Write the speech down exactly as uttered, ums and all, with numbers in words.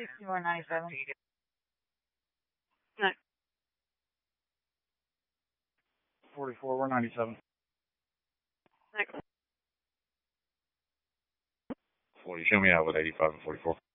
sixty-one ninety-seven. Next. forty-four, one ninety-seven. Next. forty, show me out with eighty-five and forty-four.